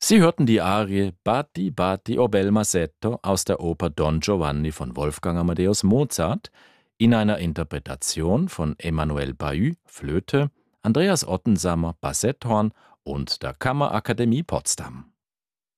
Sie hörten die Arie Batti Batti o bel Masetto aus der Oper Don Giovanni von Wolfgang Amadeus Mozart in einer Interpretation von Emmanuel Bahut, Flöte, Andreas Ottensammer, Bassetthorn und der Kammerakademie Potsdam.